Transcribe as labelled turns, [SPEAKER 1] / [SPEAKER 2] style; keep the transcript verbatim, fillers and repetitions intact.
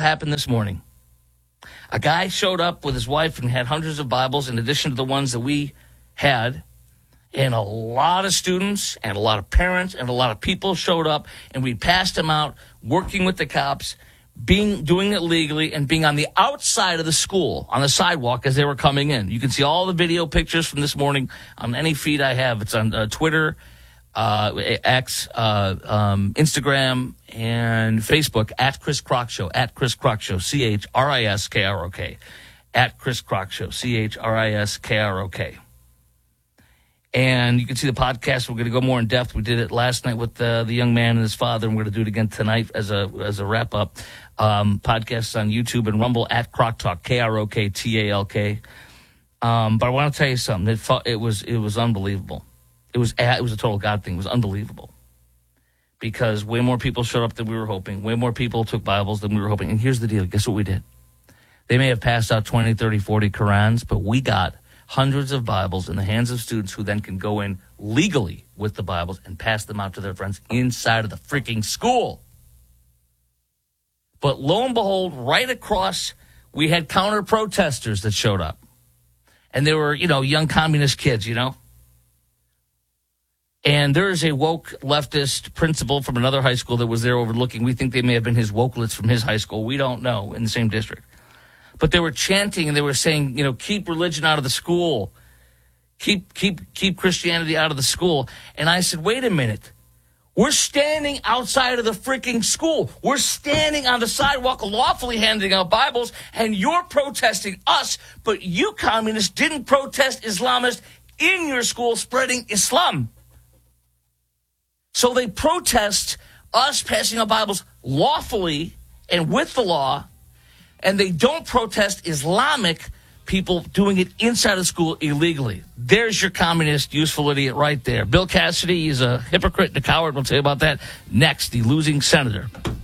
[SPEAKER 1] happened this morning. A guy showed up with his wife and had hundreds of Bibles in addition to the ones that we had. And a lot of students and a lot of parents and a lot of people showed up, and we passed them out, working with the cops, being doing it legally, and being on the outside of the school, on the sidewalk as they were coming in. You can see all the video pictures from this morning on any feed I have. It's on uh, Twitter, uh, X, uh, um, Instagram, and Facebook, at Chris Crock Show, at Chris Crock Show, C H R I S K R O K, at Chris Crock Show, C H R I S K R O K. And you can see the podcast. We're going to go more in depth. We did it last night with uh, the young man and his father, and we're going to do it again tonight as a as a wrap up. Um, podcasts on YouTube and Rumble at Crock Talk, K R O K T A L K. Um, but I want to tell you something. It, fu- it was it was unbelievable. It was it was a total God thing. It was unbelievable because way more people showed up than we were hoping. Way more people took Bibles than we were hoping. And here's the deal. Guess what we did? They may have passed out twenty, thirty, forty Qurans, but we got hundreds of Bibles in the hands of students who then can go in legally with the Bibles and pass them out to their friends inside of the freaking school. But lo and behold, right across, we had counter-protesters that showed up. And they were, you know, young communist kids, you know. And there is a woke leftist principal from another high school that was there overlooking. We think they may have been his wokelets from his high school. We don't know, in the same district. But they were chanting and they were saying, you know, keep religion out of the school. Keep keep keep Christianity out of the school. And I said, wait a minute. We're standing outside of the freaking school. We're standing on the sidewalk lawfully handing out Bibles, and you're protesting us, but you communists didn't protest Islamists in your school spreading Islam. So they protest us passing out Bibles lawfully and with the law, and they don't protest Islamic people doing it inside of school illegally. There's your communist useful idiot right there. Bill Cassidy is a hypocrite and a coward. We'll tell you about that next. The losing senator.